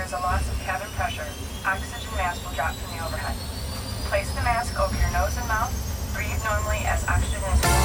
is a loss of cabin pressure, oxygen mask will drop from the overhead. Place the mask over your nose and mouth. Breathe normally as oxygen is